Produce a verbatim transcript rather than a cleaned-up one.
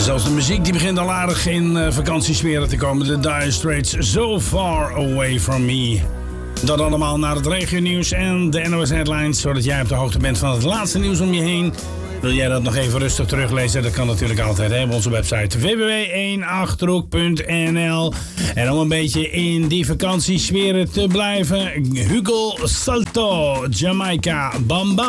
Zelfs de muziek die begint al aardig in uh, vakantiesferen te komen. De Dire Straits, So Far Away From Me. Dat allemaal naar het regionieuws en de N O S Headlines, zodat jij op de hoogte bent van het laatste nieuws om je heen. Wil jij dat nog even rustig teruglezen? Dat kan natuurlijk altijd hè, op onze website w w w punt één achterhoek punt n l. En om een beetje in die vakantiesferen te blijven, Hugo Salto, Jamaica, Bamba.